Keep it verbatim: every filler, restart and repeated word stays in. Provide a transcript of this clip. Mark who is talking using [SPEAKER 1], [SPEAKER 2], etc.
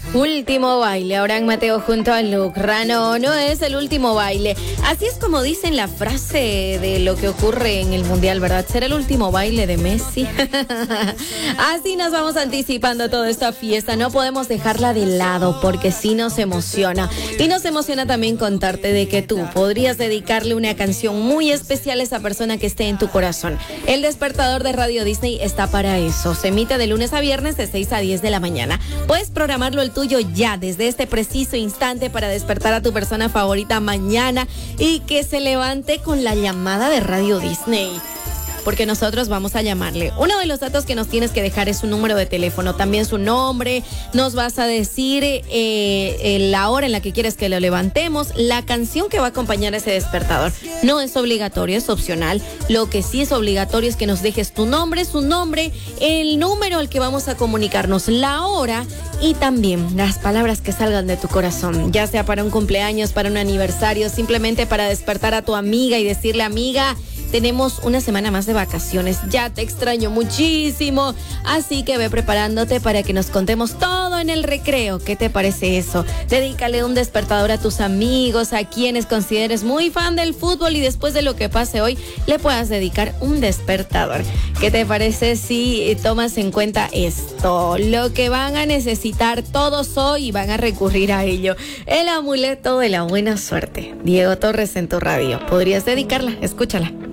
[SPEAKER 1] Último baile, Abraham Mateo junto a Lucra. No, no es el último baile. Así es como dicen la frase de lo que ocurre en el Mundial, ¿verdad? ¿Será el último baile de Messi? Así nos vamos anticipando toda esta fiesta. No podemos dejarla de lado porque sí nos emociona. Y nos emociona también contarte de que tú podrías dedicarle una canción muy especial a esa persona que esté en tu corazón. El despertador de Radio Disney está para eso. Se emite de lunes a viernes de seis a diez de la mañana. Puedes programarlo el tuyo ya desde este preciso instante para despertar a tu persona favorita mañana y que se levante con la llamada de Radio Disney. Porque nosotros vamos a llamarle. Uno de los datos que nos tienes que dejar es su número de teléfono, también su nombre. Nos vas a decir eh, la hora en la que quieres que lo levantemos, la canción que va a acompañar a ese despertador. No es obligatorio, es opcional. Lo que sí es obligatorio es que nos dejes tu nombre, su nombre, el número al que vamos a comunicarnos, la hora y también las palabras que salgan de tu corazón, ya sea para un cumpleaños, para un aniversario, simplemente para despertar a tu amiga y decirle: amiga, tenemos una semana más de vacaciones, ya te extraño muchísimo, así que ve preparándote para que nos contemos todo en el recreo. ¿Qué te parece eso? Dedícale un despertador a tus amigos, a quienes consideres muy fan del fútbol y después de lo que pase hoy le puedas dedicar un despertador. ¿Qué te parece si tomas en cuenta esto? Lo que van a necesitar todos hoy y van a recurrir a ello: el amuleto de la buena suerte. Diego Torres en tu radio. ¿Podrías dedicarla? Escúchala.